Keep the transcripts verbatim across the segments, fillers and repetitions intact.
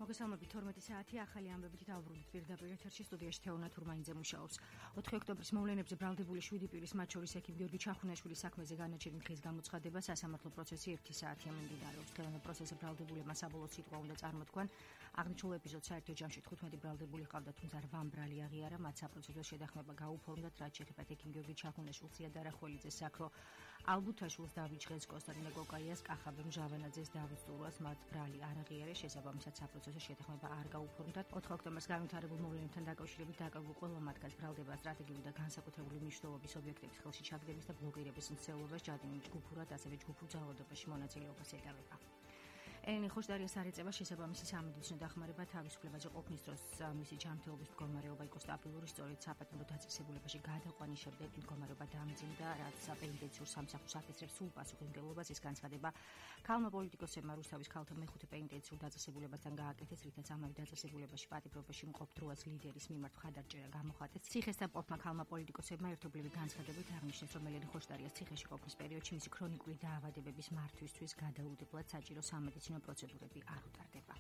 მოგესალმებით თორმეტი საათი ახალი ამბებით დავბრუნდით პირდაპირ ეთერში სტუდიაში თეონა თურმანიძე მუშაობს. ოთხი ოქტომბრის მოვლენებზე ბრალდებული შვიდი პირის მათ შორის ექიმ გიორგი ჩახუნაშვილის საქმეზე განაჩენი დღის გამოცხადება სასამართლო პროცესი ერთი საათია მიმდინარეობს. ხელოვანო პროცესზე ბრალდებულებმა საბოლოო სიტყვა უნდა წარმოთქვან. აღნიშნულ ეპიზოდს საერთო ჯამში თხუთმეტი ბრალდებული ჰყავდა, თუმცა რვა მბრალი აღიარა, მათ საპროცესო შეთანხმება გაუფორმდათ, რაც შეეხება ექიმ გიორგი ჩახუნაშვილს, ზია დარახველიძეს, საქრო ალბუთაშვილს, დავით ჟღენს, კოსტანტინე კოკაიას, კახაბერ მჟავანაძეს, დავით სტურვას, მათ ბრალი არ აღიარეს, შესაბამისად საპროცესო შეთანხმება არ გაუფორმდათ. ოთხი ოქტომბერს განვითარებულ მოვლენებთან დაკავშირებით დაკავებულ ყველა მათგანს ბრალდება სტრატეგიული და განსაკუთრებული მნიშვნელობის ობიექტების ხელში ჩაგდების და ბლოკირების მცდელობას, ჯადიმ ჯგუფურად, ასევე ჯგუფურ ძალადობაში მონაწილეობას ეტარება. ელენე ხოშდარიას არ ეწევა შესაბამისი სამედიცინო დახმარება თავისუფლებაზე ყოფნის დროს მისი ჯანმრთელობის მდგომარეობა იყო სტაბილური, სწორედ საპატიმრო დაწესებულებაში გადაყვანის შემდეგ მდგომარეობა დამძიმდა, რაც პენიტენციურ სამსახურს აკისრებს სულ პასუხისმგებლობას. ის განცხადება ქალმა პოლიტიკოსებმა რუსთავის ქალთა მეხუთე პენიტენციურ დაწესებულებასთან გააკეთეს, რითაც ამავე დაწესებულებაში პატიმრობაში მყოფ დროას ლიდერის მიმართ მხარდაჭერა გამოხატეს. ციხესთან ყოფნა პოლიტიკოსებმა ერთობლივი განცხადებით აღნიშნეს, რომ ელენე ხოშდარიას ციხეში ყოფნის პერიოდში მისი ქრონიკული დაავადებების მართვისთვის გადაუდებლად საჭირო სამედიცინო პროცედურები არ უტარდება.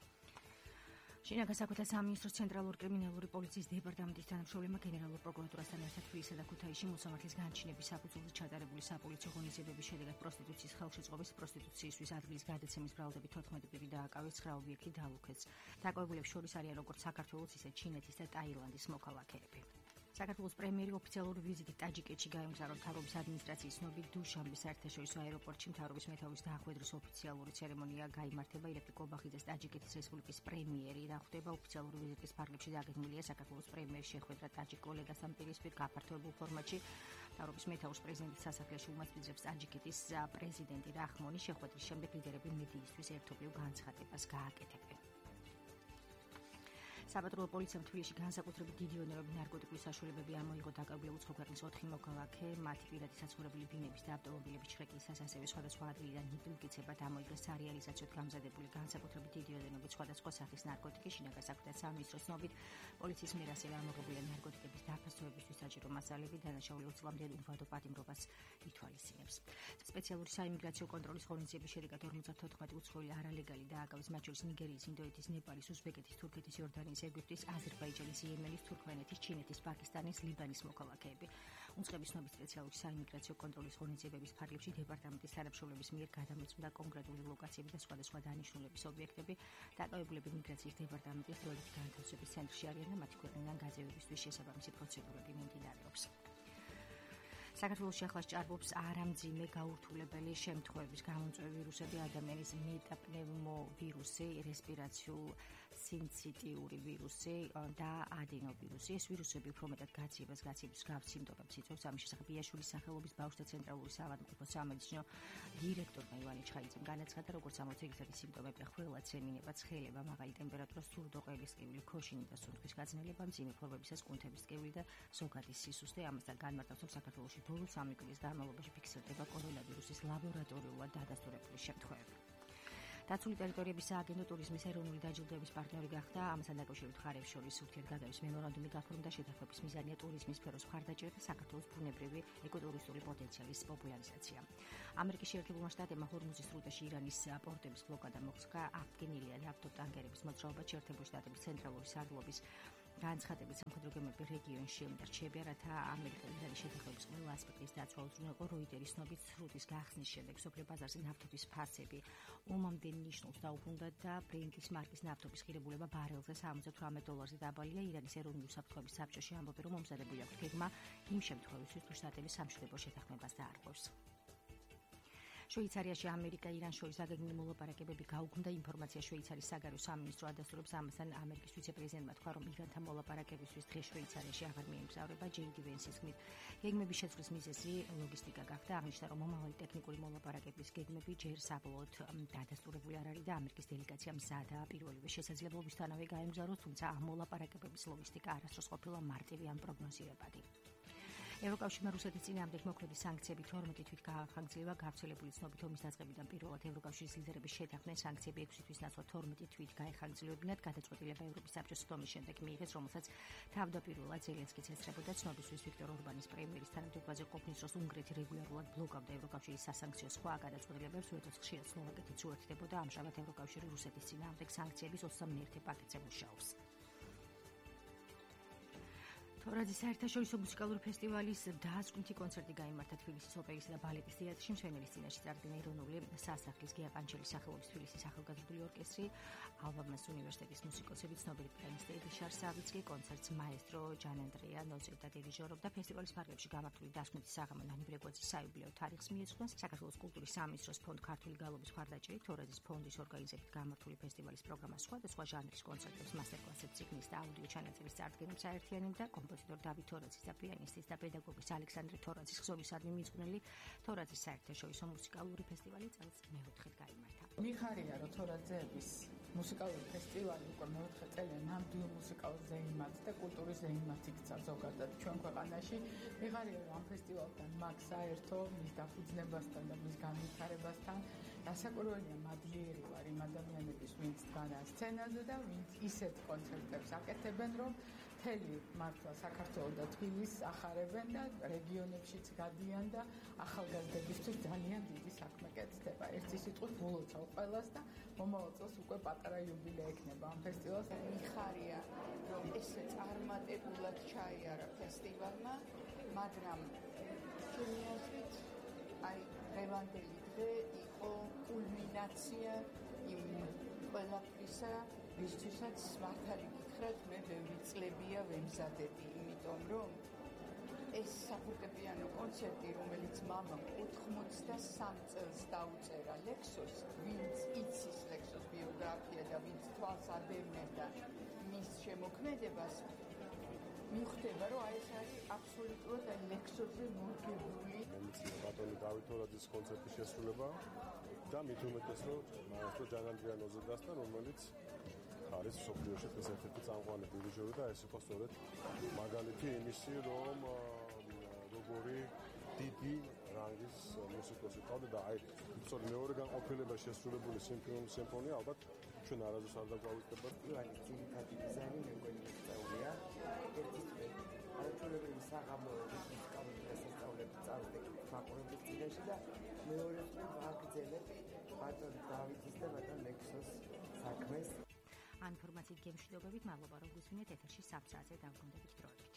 შინაგან საქმეთა სამინისტროს ცენტრალური კრიმინალური პოლიციის დეპარტამენტის თანამშრომლებმა გენერალურ პროკურატურასთან ერთად თბილისსა და ქუთაისში მოსამართლის განჩინების საფუძველზე ჩატარებული საპოლიციო ღონისძიებების შედეგად პროსტიტუციის ხელშეწყობის, პროსტიტუციისთვის ადგილის გადაცემის ბრალდებით თოთხმეტი პირი დააკავეს, ცხრა ობიექტი დაალუქეს. დაკვირვებულებს შორის არიან როგორც საქართველოს, ისე ჩინეთის და ტაილანდის მოქალაქეები. საქართველოს პრემიერი ოფიციალური ვიზიტით ტაჯიკეთში გაემგზავრა. მთავრობის ადმინისტრაციის ცნობით, დუშანბის საერთაშორისო აეროპორტში მთავრობის მეთაურის დაახვედრის ოფიციალური ცერემონია გაიმართება. ირაკლი კობახიძეს ტაჯიკეთის რესპუბლიკის პრემიერი და ხვდება ოფიციალური ვიზიტის ფარგლებში დაგეგმილია საქართველოს პრემიერის შეხვედრა ტაჯიკ კოლეგასთან პირისპირ გაფართოებულ ფორმატში. მთავრობის მეთაურის პრეზიდენტის სასახლეში უმასპინძლებს ტაჯიკეთის პრეზიდენტი რაჰმონი. შეხვედრის შემდეგ ლიდერები მედიისთვის ერთობლივ განცხადებას გააკეთებენ. საპატრულო პოლიციამ თბილისში განსაკუთრებით დიდი ონერობით ნარკოტიკული საშუალებები ამოიღო. დაკავებულ უცხო ქვეყნის ოთხი მოქალაქე, მათი პირადი საცხოვრებელი ბინების და ავტომობილების შრეკისას, ასევე სხვადასხვა ადგილიდან მიტილმკიცებად ამოიღეს სარეალიზაციოდ გამზადებული განსაკუთრებით დიდი ოდენობით სხვადასხვა სახის ნარკოტიკი. შინაგან საქმეთა სამინისტროს ცნობით, პოლიციის მიერ ასევე ამოღებულია ნარკოტიკების დაფასებისთვის საჭირო მასალები, დანაშაული ოცი წლამდე უვადო პატიმრობას ითვალისწინებს. სპეციალური საიმიგრაციო კონტროლის ღონისძიების შედეგად ორმოცდათოთხმეტი უცხოელი არალეგალი დააკავეს, მათ შორის ნიგერიის, ინდოეთის, ნეპალის, უზბეკეთის, თურქეთის, იორდანიის, ეგვიპტის, აზერბაიჯანის, იემენის, თურქმენეთის, ჩინეთის, პაკისტანის, ლიბანის მოქალაქეები. უნწყების ცნობით სპეციალური საიმიგრაციო კონტროლის ღონისძიებების ფარგლებში დეპარტამენტის თანამშრომლების მიერ გადამოწმდა კონკრეტული ლოკაციები და სხვადასხვა დანიშნულების ობიექტები. დაკავებულები მიგრაციის დეპარტამენტის დროებითი განთავსების ცენტრში არიან და მათი ქვეყნიდან გაძევებისთვის შესაბამისი პროცედურები მიმდინარეობს. საქართველოში ახლა სჭარბობს არამძიმე გაურთულებელი შემთხვევების გამომწვევი ვირუსები, ადამიანის მეტაპნევმოვირუსი, რესპირაციულ სინციტიური ვირუსი და ადენოვირუსი. ეს ვირუსები უფრო მეტად გაციებას გაციების გავს სიმპტომებს იწვევს. ამის შესახებ იაშვილის სახელობის ბავშვთა ცენტრალური საავადმყოფო სამედიცინო დირექტორმა ივანე ჩხაიძემ განაცხადა, როგორც ამოცეგისები სიმპტომები ხველად სემინება, ცხელება, მაღალი ტემპერატურა, სურდო, ყელის ტკივილი, ქოშინი და სუნთქვის გაძნელება, მძიმე ფორმებისას კუნთების ტკივილი და ზოგადი სისუსტე. ამასთან განმარტავს, რომ საქართველოში ბოლო სამი წლის განმავლობაში ფიქსირდება კორონავირუსის ლაბორატორიულად დადასტურებული შემთხვევები. დაცული ტერიტორიების სააგენტო ტურიზმის ეროვნული დაჯილდოების პარტნიორი გახდა. ამასთან დაკავშირებით მხარებს შორის ურთიერთგადავის მემორანდუმი გაფორმდა. შეთანხმების მიზანია ტურიზმის სფეროს მხარდაჭერა და საქართველოს ბუნებრივი ეკოტურისტული პოტენციალის პოპულარიზაცია. ამერიკის შეერთებულმა შტატებმა ჰორმუზის სრუტეში ირანის პორტების ბლოკადა მოხსნა. აფრინილია ნავტოტანკერების მოძრაობა შეერთებული შტატების ცენტრალური სარდლობის განცხადებით სამხედრო გემები რეგიონში რჩებიან, რათა ამერიკელი შეთანხმების ყველა ასპექტის დაცვა უზრუნველყო. როიტერის ცნობით, სრუტის გახსნის შემდეგ სოფლიო ბაზარზე ნავთობის ფასები ომამდე ნიშნულს დაუბრუნდა და ბრენდის მარკის ნავთობის ღირებულება ბარელზე სამოცდაოთხ დოლარზე დაბალია. ირანის ეროვნული უსაფრთხოების საბჭოში ამბობენ, რომ მომზადებული აქვს გეგმა იმ შემთხვევისთვის, თუ შტატები სამშვიდობო შეთანხმებას დაარღვევს. შვეიცარიაში ამერიკა ირანს შორის დაგეგმილი მოლაპარაკებები გაუქმდა. ინფორმაცია შვეიცარიის საგარეო სამინისტრო ადასტურებს. ამასთან ამერიკის ვიცე-პრეზიდენტმა თქვა, რომ ირანთან მოლაპარაკებისთვის დღეს შვეიცარიაში აღარ მიემგზავრება. ჯეი დი ვენსის თქმით, გეგმების შეცვლის მიზეზი ლოგისტიკა გახდა. აღნიშნა, რომ მომავალი ტექნიკური მოლაპარაკების გეგმები ჯერ საბოლოოდ დადასტურებული არ არის და ამერიკის დელეგაცია მზადაა პირველივე შესაძლებლობისთანავე გაემგზავროს, თუმცა ამ მოლაპარაკებების ლოგისტიკა არასდროს ყოფილა მარტივი ან პროგნოზირებადი. ევროკავშირმა რუსეთის წინააღმდეგ მოქმედი სანქციები თორმეტი თვით გაახანგრძლივა. გავრცელებული ცნობით ომის დაწყებიდან პირველად ევროკავშირის ლიდერები შეთანხმდნენ სანქციები ექვსი თვის ნაცვლად თორმეტი თვით გაეხანგრძლიwebინათ. გადაწყვეტილება ევროპის საბჭოს სტომის შემდეგ მიიღეს, რომელსაც თავდაპირველად ზელენსკიც ესწრებოდა. ცნობისთვის ვიქტორ ორბანის პრემიერის თანამდებობაზე ყოფნის დროს უნგრეთი რეგულარულად ბლოკავდა ევროკავშირის სასანქციო სხვა გადაწყვეტილებებს, როდესაც ხშირად სლოვაკეთიც უერთდებოდა. ამჟამად ევროკავშირი რუსეთის წინააღმდეგ სანქციების ოცდამეერთე პაკეტზე მუშაობს. თორაძის საერთაშორისო მუსიკალური ფესტივალის დაასკვნითი კონცერტი გაიმართა თბილისის ოპერისა და ბალეტის თეატრში. მშვენირის წინაშე წარდგენა ეროვნული სასახლის გია პანჩელის სახელობის თბილისის ახალგაზრდული ორკესტრი, ალბომას უნივერსიტეტის მუსიკოსები, ცნობილი პიანისტი ედიშარ სავიცკი, კონცერტს მაესტრო ჯანანდრეა ნოზევდა დირიჟორობდა. ფესტივალის ფარგლებში გამართული დაასკვნითი საღამო ნანი ბრეგვაძის საიუბილეო თარიღს მიეძღვნა. საქართველოს კულტურის სამინისტროს ფონდ ქართული გალობის მხარდაჭერით თორაძის ფონდის ორგანიზებით გამართული ფესტივალის პროგრამა სხვადასხვა ჟანრის კონცერტებს, მასტერკლასებს, წიგნის და აუდიო ჩანაწერის წარდგენებს აერთიანებდა. კომპოზიტორ დავით თორაძის და პიანისტის და პედაგოგის ალექსანდრე თორაძის ხსოვნისადმი მიძღვნილი თორაძის საერთაშორისო მუსიკალური ფესტივალი წელს მეოთხედ გაიმართა. მიხარია, რომ თორაძეების მუსიკალური ფესტივალი უკვე მეოთხე წელია ნამდვილ მუსიკალურ ზეიმად და კულტურის ზეიმად იქცა ზოგადად ჩვენ ქვეყანაში. მიხარია, რომ ამ ფესტივალთან მაგ საერთო მის დაფუძნებასთან და მის განვითარებასთან დასაკვირველია მადლიერი ვარ იმ ადამიანების, ვინც დგანან სცენაზე და ვინც ისეთ კონცერტებს აკეთებენ, რომ მთელი მართლა საქართველოს და თბილისს ახარებენ და რეგიონებშიც გადიან და ახალგაზრდებისთვის ძალიან დიდი საქმე კეთდება. ერთი სიტყვით ბოლოცავ ყველას და მომავალ წელს უკვე პატარა იუბილე ექნება ამ ფესტივალს. მიხარია, რომ ესე წარმატებულად ჩაიარა ფესტივალმა, მაგრამ ჩემი აზრით, აი დღევანდელი დღე იყო კულმინაცია იმ ყველაფრისა, ვისთვისაც მართალი გითხრათ, მე ბევრი წლებია ვემზადები, იმიტომ რომ ეს საფორტეპიანო კონცერტი, რომელიც მამამ ოთხმოცდასამ წელს დაუწერა ლექსოს, ვინც იცის ლექსოს ბიოგრაფია და ვინც თვალს ადევნებდა მის შემოქმედებას, მიხვდება, რომ აი ეს არის აბსოლუტურად აი ლექსოზე მორგებული. ბატონი დავით თორაძის კონცერტის შესრულება და მით უმეტეს, რომ მაესტრო ჯანანდრეა ნოზედასთან, რომელიც არის მსოფლიოში დღეს ერთ-ერთი წამყვანი დირიჟორი და ეს იყო სწორედ მაგალითი იმისი, რომ როგორი დიდი რანგის მუსიკოსი ყავდა და აი სწორედ მეორე განყოფილება შესრულებული სიმფონია ალბათ ჩვენ არასდროს არ დაგვაუწყდებათ. ფესტივალის ძირითადი დიზაინი მეგონი სწავლია. ერთის არაჩვეულებრივი საღამო მუსიკალური დასასწავლები წავდით მაყურებლის წინაშე და მეორე წელი ვაგრძელებ ბატონ დავითის და ბატონ ლექსოს საქმეს. ამ ინფორმაციით გემშვიდობებით, მადლობა რომ გვისმინეთ ეთერში სამ საათზე დავრგონდებით დროებით.